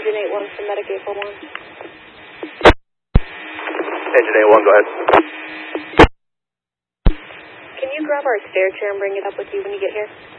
Engine 81 from Medic 841. Engine 81, go ahead. Can you grab our stair chair and bring it up with you when you get here?